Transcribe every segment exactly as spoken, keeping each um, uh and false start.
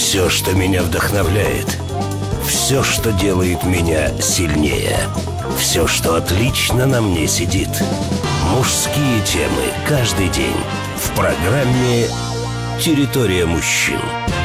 Все, что меня вдохновляет, все, что делает меня сильнее, все, что отлично на мне сидит. Мужские темы каждый день в программе «Территория мужчин».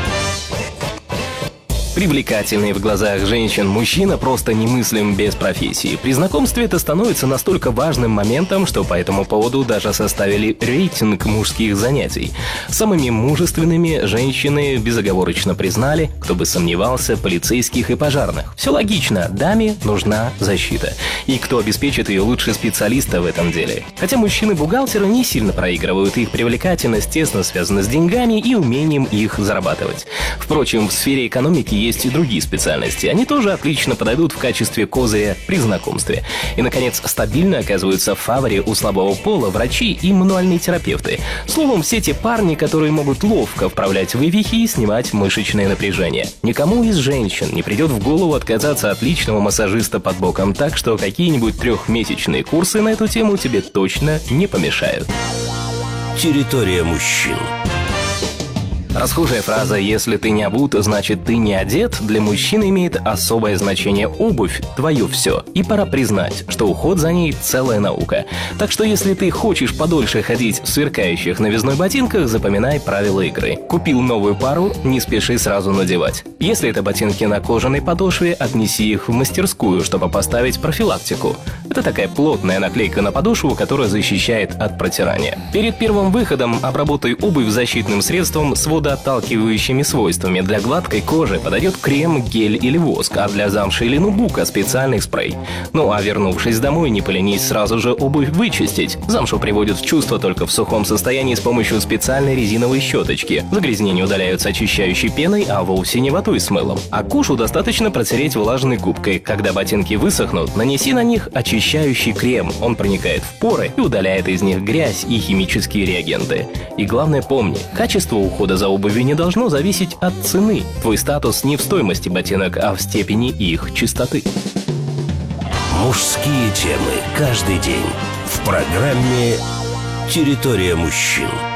Привлекательный в глазах женщин мужчина просто немыслим без профессии. При знакомстве это становится настолько важным моментом, что по этому поводу даже составили рейтинг мужских занятий. Самыми мужественными женщины безоговорочно признали, кто бы сомневался, полицейских и пожарных. Все логично, даме нужна защита. И кто обеспечит ее лучше специалиста в этом деле. Хотя мужчины-бухгалтеры не сильно проигрывают, их привлекательность тесно связана с деньгами и умением их зарабатывать. Впрочем, в сфере экономики есть и другие специальности. Они тоже отлично подойдут в качестве козыря при знакомстве. И, наконец, стабильно оказываются в фаворе у слабого пола врачи и мануальные терапевты. Словом, все те парни, которые могут ловко вправлять вывихи и снимать мышечное напряжение. Никому из женщин не придет в голову отказаться от личного массажиста под боком, так что какие-нибудь трехмесячные курсы на эту тему тебе точно не помешают. Территория мужчин. Расхожая фраза «если ты не обут, значит ты не одет» для мужчин имеет особое значение. Обувь – твое все. И пора признать, что уход за ней – целая наука. Так что если ты хочешь подольше ходить в сверкающих новизной ботинках, запоминай правила игры. Купил новую пару – не спеши сразу надевать. Если это ботинки на кожаной подошве, отнеси их в мастерскую, чтобы поставить профилактику. Это такая плотная наклейка на подошву, которая защищает от протирания. Перед первым выходом обработай обувь защитным средством с водоотталкивающими свойствами. Для гладкой кожи подойдет крем, гель или воск, а для замши или нубука специальный спрей. Ну а вернувшись домой, не поленись сразу же обувь вычистить. Замшу приводят в чувство только в сухом состоянии с помощью специальной резиновой щеточки. Загрязнения удаляются очищающей пеной, а вовсе не водой с мылом. А кожу достаточно протереть влажной губкой. Когда ботинки высохнут, нанеси на них очищающий крем. Он проникает в поры и удаляет из них грязь и химические реагенты. И главное помни, качество ухода за обувью не должно зависеть от цены. Твой статус не в стоимости ботинок, а в степени их чистоты. Мужские темы каждый день в программе «Территория мужчин».